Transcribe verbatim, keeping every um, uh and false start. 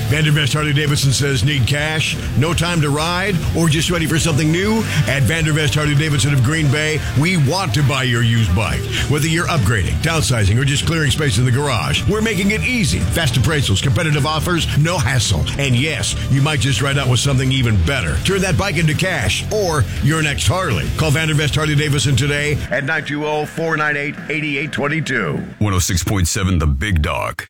Vandervest Harley-Davidson says, need cash, no time to ride, or just ready for something new? At Vandervest Harley-Davidson of Green Bay, we want to buy your used bike. Whether you're upgrading, downsizing, or just clearing space in the garage, we're making it easy. Fast appraisals, competitive offers, no hassle. And yes, you might just ride out with something even better. Turn that bike into cash or your next Harley. Call Vandervest Harley-Davidson today at nine two zero, four nine eight, eight eight two two. one oh six point seven The Big Dog.